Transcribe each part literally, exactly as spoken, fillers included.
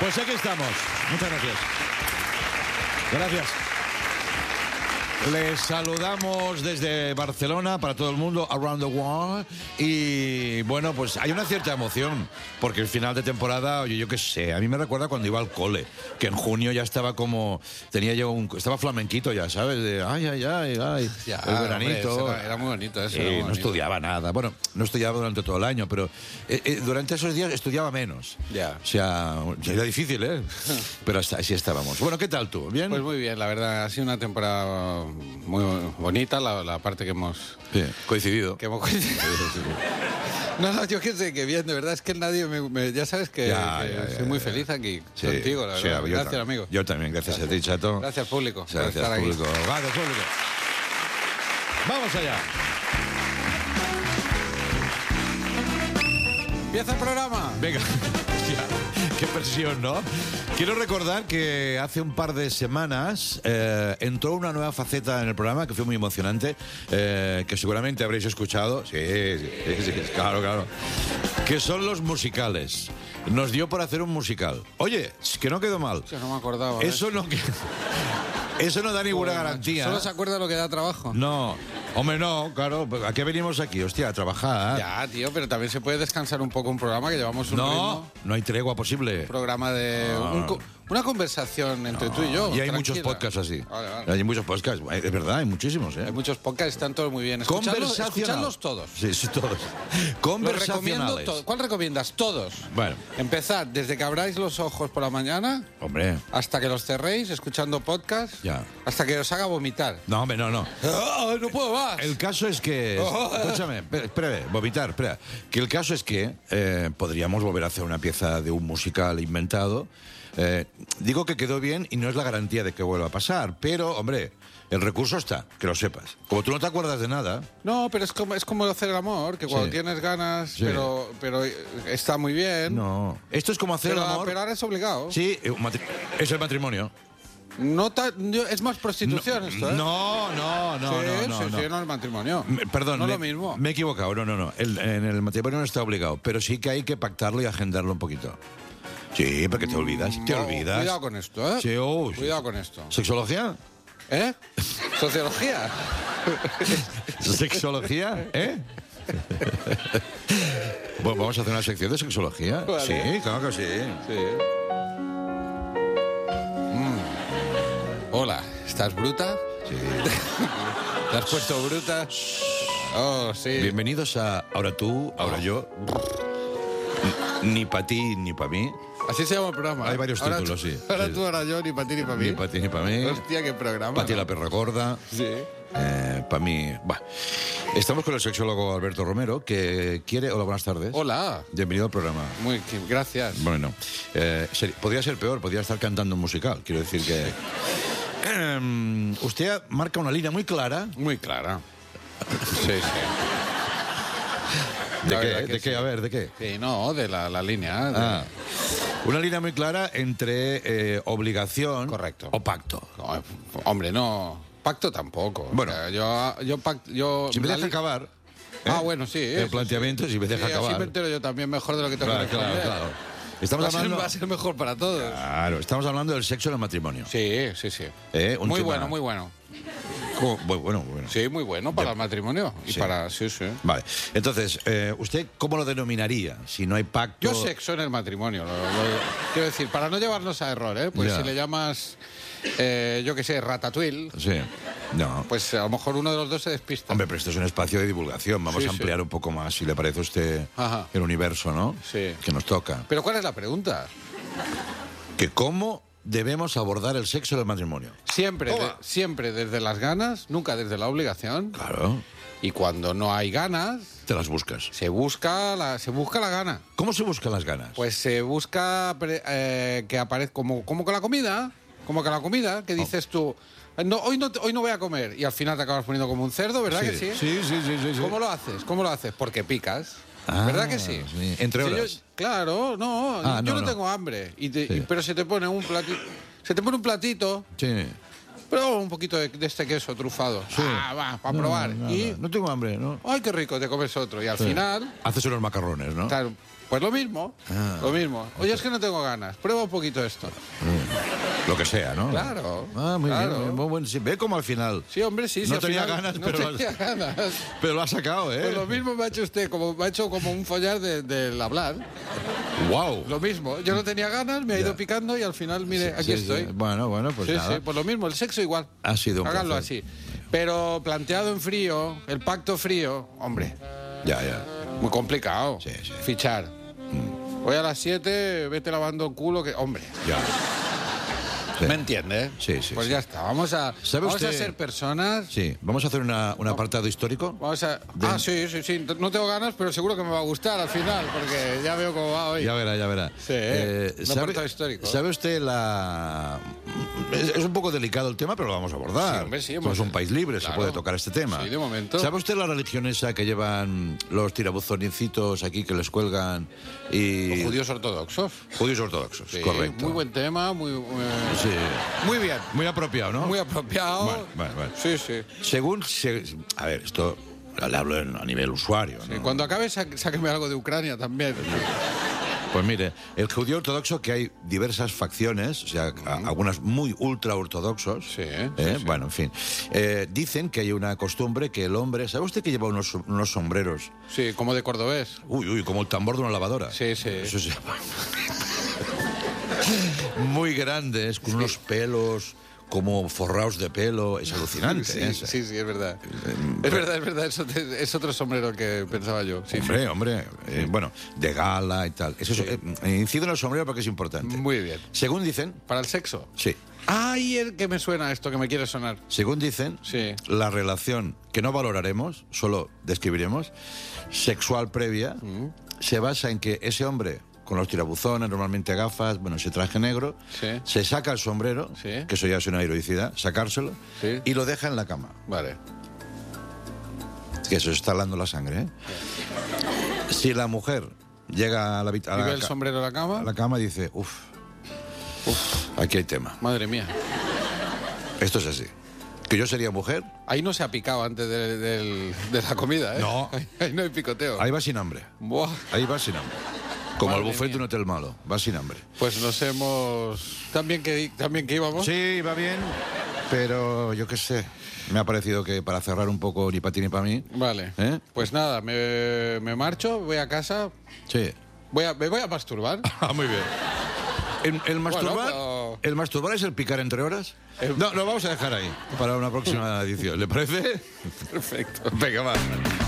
Pues aquí estamos. Muchas gracias. Gracias. Les saludamos desde Barcelona para todo el mundo, around the world. Y bueno, pues hay una cierta emoción, porque el final de temporada, oye, yo qué sé, a mí me recuerda cuando iba al cole, que en junio ya estaba como, tenía yo un, estaba flamenquito ya, ¿sabes? De ay, ay, ay, ay, ya, el veranito. Hombre, era, era muy bonito eso. Sí, muy no bonito. estudiaba nada. Bueno, no estudiaba durante todo el año, pero eh, eh, durante esos días estudiaba menos. Ya. O sea, era difícil, ¿eh? Pero hasta así estábamos. Bueno, ¿qué tal tú? ¿Bien? Pues muy bien, la verdad, ha sido una temporada muy bonita, la, la parte que hemos... Sí, coincidido. Que hemos coincidido. No, no, yo qué sé, que bien, de verdad, es que nadie me... me ya sabes que, Ya, que ya, ya, soy muy ya. feliz aquí, Sí, contigo, la sí, verdad. yo Gracias, tam- amigo. Yo también, gracias, gracias a ti, Chato. Gracias, público, por Gracias, estar aquí. público. Gracias, público. Vamos allá. ¿Empieza el programa? Venga. Hostia, qué presión, ¿no? Quiero recordar que hace un par de semanas eh, entró una nueva faceta en el programa que fue muy emocionante, eh, que seguramente habréis escuchado. Sí, sí, sí, sí, claro, claro. Que son los musicales. Nos dio por hacer un musical. Oye, que no quedó mal. Yo no me acordaba. ¿eh? Eso no, que- eso no da ninguna Joder, garantía. macho. ¿Solo se acuerda lo que da trabajo? No, hombre, no, claro. ¿A qué venimos aquí? Hostia, a trabajar. Ya, tío, pero también se puede descansar un poco un programa que llevamos un No, ritmo. no hay tregua posible. Un programa de... No. un co- una conversación entre tú y yo. Y hay tranquila. muchos podcasts así. Vale, vale. Hay muchos podcasts. Es verdad, hay muchísimos, ¿eh? Hay muchos podcasts, están todos muy bien. Escuchadlos, Conversacional. escuchadlos todos. Sí, sí, todos. Los recomiendo Conversacionales. todos. ¿Cuál recomiendas? Todos. Bueno, Empezad desde que abráis los ojos por la mañana hombre. hasta que los cerréis escuchando podcast, Ya. hasta que os haga vomitar. No, hombre, no, no. ¡Ah, no puedo más! El caso es que... Escúchame, espera, espera, vomitar, espera. Que el caso es que eh, podríamos volver a hacer una pieza de un musical inventado. Eh, digo que quedó bien y no es la garantía de que vuelva a pasar, pero, hombre, el recurso está, que lo sepas. Como tú no te acuerdas de nada... No, pero es como, es como hacer el amor, que cuando Sí. tienes ganas, Sí. pero, pero está muy bien. No. Esto es como hacer pero, el amor... pero ahora es obligado. Sí, eh, un matri- es el matrimonio. No ta- yo- es más prostitución no, esto, ¿eh? No, no, no, sí, no, no, sí, no. sí, no el matrimonio. Me- Perdón, no me, lo mismo. me he equivocado. No, no, no. El- en el matrimonio no está obligado, pero sí que hay que pactarlo y agendarlo un poquito. Sí, porque te olvidas, te No, olvidas. Cuidado con esto, ¿eh? Sí, oh, sí. Cuidado con esto. ¿Sexología? ¿Eh? ¿Sociología? ¿Sexología? ¿Eh? Bueno, vamos a hacer una sección de sexología. Vale. Sí, claro que sí. Sí. Mm. Hola, ¿estás bruta? Sí. ¿Te has puesto bruta? Oh, sí. Bienvenidos a Ahora tú, ahora yo. N- Ni para ti, ni para mí. Así se llama el programa. Hay ¿eh? varios Ahora títulos, tú- sí. Ahora Sí. tú, ahora yo, ni para ti ni para mí. Ni para ti, ni para mí. Hostia, qué programa. Para ti ¿no? la perra gorda. Sí. Eh, para mí... Bah. Estamos con el sexólogo Alberto Romero, que quiere... Hola, buenas tardes. Hola. Bienvenido al programa. Muy, que- gracias. Bueno, eh, ser- podría ser peor, podría estar cantando un musical. Quiero decir que... Em, usted marca una línea muy clara. Muy clara. Sí, sí. ¿De La qué? verdad ¿De que qué? sí. A ver, ¿de qué? Sí, no, de la, la línea. de- Ah, una línea muy clara entre eh, obligación Correcto. o pacto. No, eh, hombre, no. Pacto tampoco. Bueno. O sea, yo, yo, pact- yo Si me la deja li- acabar... Ah, ¿eh? bueno, sí. El sí, planteamiento, sí. si me deja Sí, acabar. Así me entero yo también mejor de lo que tengo Claro, que claro, responder. claro. Estamos Va a, ser, hablando... va a ser mejor para todos. Claro, estamos hablando del sexo en el matrimonio. Sí, sí, sí. Eh, un Muy tema- bueno, muy bueno. ¿Cómo? Bueno, bueno, bueno. Sí, muy bueno para Ya. el matrimonio. Y Sí. para. Sí, sí. Vale, entonces, eh, ¿usted cómo lo denominaría? Si no hay pacto... Yo sexo en el matrimonio. lo- lo- quiero decir, para no llevarnos a error, ¿eh? Pues Ya. si le llamas, eh, yo qué sé, ratatouille, Sí, no. pues a lo mejor uno de los dos se despista. Hombre, pero esto es un espacio de divulgación. Vamos Sí, a sí. ampliar un poco más, si le parece a usted, Ajá. el universo, ¿no? Sí. Que nos toca. Pero ¿cuál es la pregunta? Que cómo debemos abordar el sexo del matrimonio. Siempre, de- Toma. siempre desde las ganas, nunca desde la obligación. Claro, Y cuando no hay ganas, te las buscas. se busca la, se busca la gana. ¿Cómo se buscan las ganas? Pues se busca pre- eh, que aparezca como, como que la comida, como que la comida, Oh. que dices tú, no, hoy, no, te- hoy no voy a comer y al final te acabas poniendo como un cerdo, ¿verdad que sí? Sí, sí, sí, sí, sí. ¿Cómo lo haces? ¿Cómo lo haces? Porque picas. Ah, ¿Verdad que sí? sí. Entre Si yo- horas. claro, no, Ah, yo no, no, no. tengo hambre. Y te- Sí. y- pero se te pone un platito, se te pone un platito Sí. Prueba un poquito de, de este queso trufado. Sí. Ah, va, para No, probar. no, y, no, no tengo hambre, ¿no? ay, qué rico, te comes otro. Y al Sí. final, Haces unos macarrones, ¿no? claro, pues lo mismo, Ah. lo mismo. Oye, es que no tengo ganas, prueba un poquito esto. Lo que sea, ¿no? Claro, Ah, muy claro. bien, muy bueno. Sí, ve como al final. Sí, hombre, sí, sí. No al tenía final ganas, no pero- tenía ganas. Pero lo ha sacado, ¿eh? Pues lo mismo me ha hecho usted, como me ha hecho como un follar de- del hablar. ¡Wow! Lo mismo, yo no tenía ganas, me ha ido Ya. picando y al final, mire, aquí Sí, sí. estoy. Bueno, bueno, pues sí, nada. sí, pues lo mismo, el sexo igual. Ha sido un Háganlo placer. así. Pero planteado en frío, el pacto frío, hombre, Ya, ya. muy complicado. Sí, sí. Fichar. Hoy a las siete, vete lavando el culo, que, hombre. Ya. Sí. ¿Me entiende? Sí, sí, Pues sí. ya está, vamos a, ¿Sabe vamos a usted- ser personas. Sí, vamos a hacer una, un apartado histórico. Vamos a... Ah, sí, sí, sí. No tengo ganas, pero seguro que me va a gustar al final, porque ya veo cómo va hoy. Ya verá, ya verá. Sí, un apartado histórico. ¿Sabe usted la...? Es, es un poco delicado el tema, pero lo vamos a abordar. Sí, hombre, sí, Somos hemos- un país libre, se claro. puede tocar este tema. Sí, de momento. ¿Sabe usted la religión esa que llevan los tirabuzonicitos aquí que les cuelgan y... Los judíos ortodoxos. Judíos ortodoxos, Sí, correcto. Muy buen tema, muy, muy, Sí. muy bien. Muy apropiado, ¿no? Muy apropiado. Bueno, bueno, bueno. Sí, sí. Según... se- a ver, esto le hablo en- a nivel usuario, ¿no? Y cuando acabe, sa- sáqueme algo de Ucrania también. Pues mire, el judío ortodoxo, que hay diversas facciones, o sea, a- algunas muy ultra ortodoxos, Sí, ¿eh? sí, sí. Bueno, en fin, eh, dicen que hay una costumbre que el hombre, ¿sabe usted que lleva unos, unos sombreros? Sí, como de cordobés. Uy, uy, como el tambor de una lavadora. Sí, sí. Eso se llama. Muy grandes, con unos pelos como forrados de pelo, es alucinante. Sí, ¿eh? sí, sí, es verdad. Es verdad, es verdad. Eso te- es otro sombrero que pensaba yo. Sí, Hombre, hombre, eh, bueno, de gala y tal. Eso es- eh, incido en el sombrero porque es sí. importante. Muy bien. Según dicen, ¿Para el sexo? sí, Ay, el que me suena esto, que me quiere sonar. según dicen, Sí. la relación que no valoraremos, solo describiremos, sexual previa, Mm. se basa en que ese hombre, con los tirabuzones, normalmente gafas, bueno, ese traje negro, Sí. se saca el sombrero, Sí. que eso ya es una heroicidad, sacárselo, Sí. y lo deja en la cama. Vale. Que eso está hablando la sangre, ¿eh? Si la mujer llega a la, habita- a ¿Y la ve el ca- sombrero en la cama? a la cama y dice, uff, aquí hay tema. Madre mía. Esto es así. Que yo sería mujer, Ahí no se ha picado antes de, del- de la comida, ¿eh? No. Ahí no hay picoteo. ahí va sin hambre. Buah. Ahí va sin hambre. Como el Madre buffet de mía. un hotel malo, va sin hambre. Pues nos hemos... ¿También que, también que íbamos? Sí, va bien, pero yo qué sé. Me ha parecido que para cerrar un poco ni para ti ni para mí. Vale. ¿Eh? Pues nada, me, me marcho, voy a casa, Sí. voy a, me voy a masturbar. Ah, muy bien. El, el masturbar, pero- el masturbar es el picar entre horas. El- No, lo vamos a dejar ahí para una próxima edición. ¿Le parece? Perfecto. Venga, va.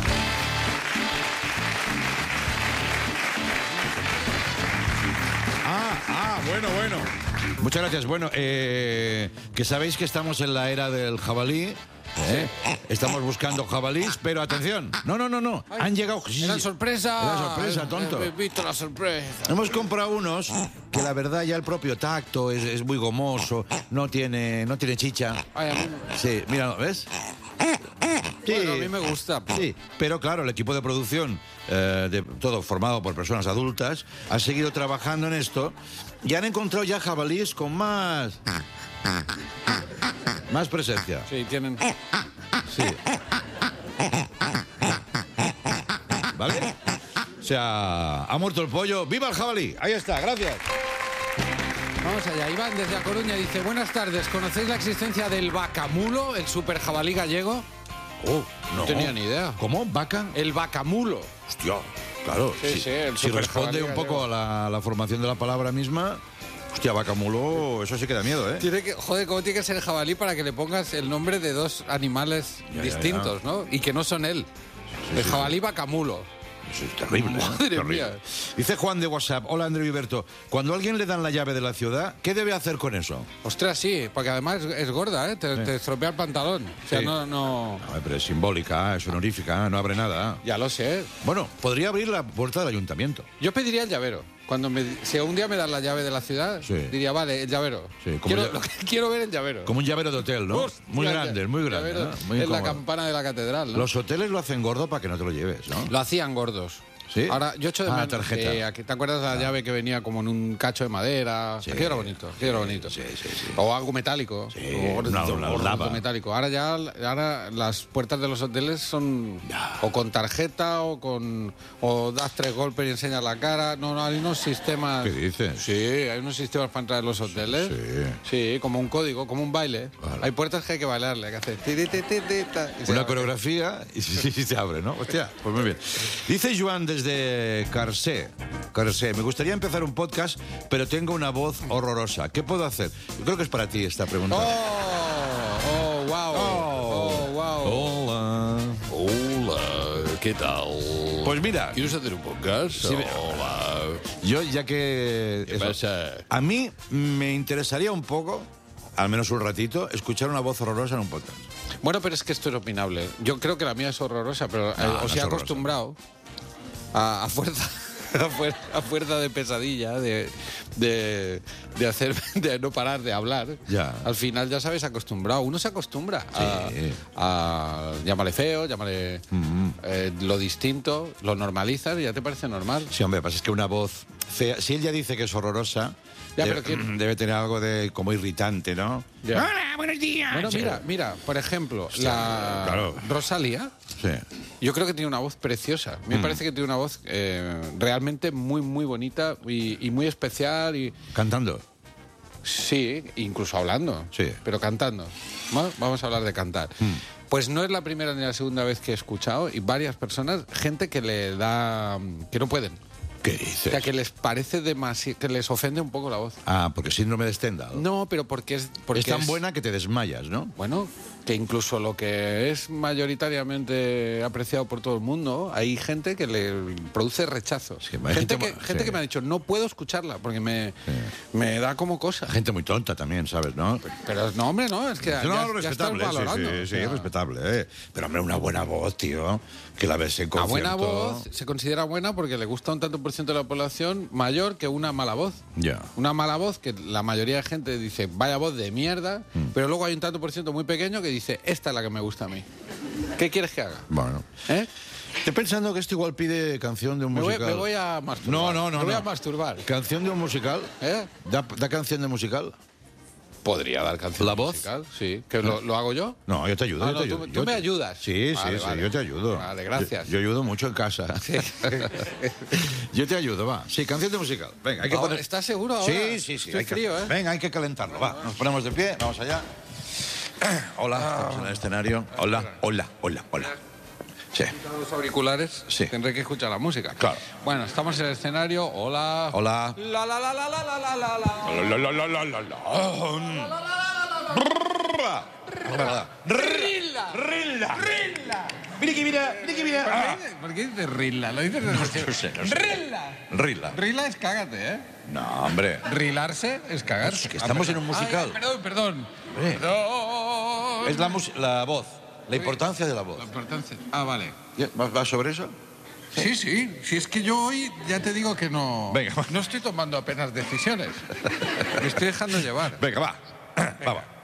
Ah, ah, bueno, bueno. Muchas gracias. Bueno, eh, que sabéis que estamos en la era del jabalí. ¿eh? Estamos buscando jabalís, pero atención. No, no, no, no. Han llegado. sí, ¡Era sí. sorpresa! Era sorpresa, Eh, tonto. He visto la sorpresa. Hemos comprado unos que la verdad ya el propio tacto es, es muy gomoso, no tiene, no tiene chicha. Ay, a mí, Sí, mira, ¿ves? Sí. bueno, a mí me gusta. Sí, pero claro, el equipo de producción, eh, de, todo formado por personas adultas, ha seguido trabajando en esto y han encontrado ya jabalíes con más... Más presencia. Sí, tienen... Sí. ¿Vale? O sea, ha muerto el pollo. ¡Viva el jabalí! Ahí está, gracias. Vamos allá. Iván, desde A Coruña, dice: buenas tardes, ¿conocéis la existencia del vacamulo, el super jabalí gallego? Oh, no. No tenía ni idea. ¿Cómo? ¿Vaca? El vacamulo. Hostia, claro. Sí, si, sí, el si super responde jabalí un poco a la, a la formación de la palabra misma, hostia, vaca mulo, eso sí que da miedo, ¿eh? Tiene que, joder, ¿cómo tiene que ser el jabalí para que le pongas el nombre de dos animales Ya, ya, distintos, ¿no? Y que no son él. el sí, jabalí vacamulo. Eso es terrible. ¿eh? Madre Terrible. mía. Dice Juan de WhatsApp, hola Andreu y Berto, cuando a alguien le dan la llave de la ciudad, ¿qué debe hacer con eso? Ostras, sí, porque además es, es gorda, ¿eh? Te, te estropea el pantalón. O sea, Sí. no, no... A ver, pero es simbólica, es honorífica, no abre nada. Ya lo sé. Bueno, podría abrir la puerta del ayuntamiento. Yo pediría el llavero. Cuando me, si un día me dan la llave de la ciudad, Sí. diría, vale, el llavero. Sí, como quiero, ya- lo que quiero ver el llavero. Como un llavero de hotel, ¿no? Hostia, Muy grande, muy el grande. llavero ¿no? Muy en la incómodo. campana de la catedral, ¿no? Los hoteles lo hacen gordo para que no te lo lleves, ¿no? Lo hacían gordos. ¿Sí? Ahora, yo echo de Ah, menos. tarjeta. eh, aquí- ¿Te acuerdas la llave que venía como en un cacho de madera? Sí. Aquello era bonito, aquello era bonito. Sí, sí, sí. O algo metálico. Sí, o una- una o lava. metálico. Ahora ya ahora las puertas de los hoteles son o con tarjeta o con o das tres golpes y enseñas la cara. No, no, hay unos sistemas. ¿Qué dices? Sí, hay unos sistemas para entrar en los hoteles. Sí. Sí, como un código, como un baile. Claro. Hay puertas que hay que bailarle, hay que hacer. ti, ti, ti, ti, ti, ta, y se Una abre. coreografía y se, y se abre, ¿no? Hostia, pues muy bien. Dice Joan desde Carcé. Carcé, me gustaría empezar un podcast, pero tengo una voz horrorosa. ¿Qué puedo hacer? Yo creo que es para ti esta pregunta. Oh, oh, wow. Oh, wow. Hola. Hola, ¿qué tal? Pues mira, ¿Quieres hacer un podcast? Sí, me- Hola. yo ya que... ¿Qué eso, pasa? a mí me interesaría un poco, al menos un ratito, escuchar una voz horrorosa en un podcast. Bueno, pero es que esto es opinable. Yo creo que la mía es horrorosa, pero eh, No, no os es he horrorosa. acostumbrado a, a fuerza. A fuerza, a fuerza de pesadilla, de, de, de hacer, de no parar de hablar. Ya. Al final ya sabes acostumbrado. Uno se acostumbra a, Sí. a llámale feo, llámale eh, lo distinto, lo normalizas y ya te parece normal. Sí, hombre, pasa es que una voz fea... Si él ya dice que es horrorosa, Ya, debe, pero que- debe tener algo de como irritante, ¿no? Ya. Hola, buenos días. Bueno, mira, mira, por ejemplo, la claro. Rosalía. Sí. Yo creo que tiene una voz preciosa. Me parece que tiene una voz eh, realmente muy, muy bonita y, y muy especial. Y Cantando. sí, incluso hablando. Sí. Pero cantando. ¿No? Vamos a hablar de cantar. Pues no es la primera ni la segunda vez que he escuchado y varias personas, gente que le da. Que no pueden. ¿Qué O dices? sea, que les parece demasiado. Que les ofende un poco la voz. Ah, porque síndrome de Stendhal. No, pero porque es. Porque es tan buena que te desmayas, ¿no? Bueno, que incluso lo que es mayoritariamente apreciado por todo el mundo, hay gente que le produce rechazo. Sí, hay gente gente que, mo- gente sí. que me ha dicho, no puedo escucharla porque me, me da como cosa. Gente muy tonta también, ¿sabes, no? Pero no, hombre, no, es que ya, no, ya estás respetable, sí, valorando. sí, sí, O sea, respetable, ¿eh? Pero, hombre, una buena voz, tío, que la ves en una buena concierto. voz se considera buena porque le gusta un tanto por ciento de la población mayor que una mala voz. Ya. Una mala voz que la mayoría de gente dice, vaya voz de mierda, Mm. pero luego hay un tanto por ciento muy pequeño que dice, esta es la que me gusta a mí. ¿Qué quieres que haga? Bueno. ¿Eh? Estoy pensando que esto igual pide canción de un Me voy, musical. me voy a masturbar. No, no, no. Me voy no. a masturbar. ¿Canción de un musical? ¿Eh? ¿Da, da canción de musical? Podría dar canción ¿La voz? musical, sí. ¿Que lo, lo hago yo? No, yo te ayudo. Ah, yo no, te tú- ayudo. tú Yo me te- ayudas. Sí, Vale, sí, vale. sí, yo te ayudo. Vale, gracias. Yo, yo ayudo mucho en casa. Yo te ayudo, va. Sí, canción de musical. Venga, hay que Ahora, poner... ¿estás seguro ahora? Sí, sí, sí. Estoy hay que- frío, ¿eh? Venga, hay que calentarlo, va. Nos ponemos de pie, vamos allá. Hola, estamos en el escenario. Hola, hola, hola, hola. Sí. Los auriculares, Sí. tendré que escuchar la música. Claro. Bueno, estamos en el escenario. Hola. Hola. La la la la la la la la la. Rilla. Rilla. Mira que mira, mira que mira. Ah. ¿Por qué dices Rilla? Lo dices No sé, no sé. Rilla. Rilla. Rila es cágate, ¿eh? No, hombre. Rilarse es cagarse. Es que estamos Ah, en un perdón. musical. Ay, perdón, perdón. Eh. Perdón. Es la, mus- la voz, la importancia de la voz. La importancia. Ah, vale. ¿Va va sobre eso? Sí, sí. Si es que yo hoy ya te digo que no. Venga, va. No estoy tomando apenas decisiones. Me estoy dejando llevar. Venga, va. Va, va.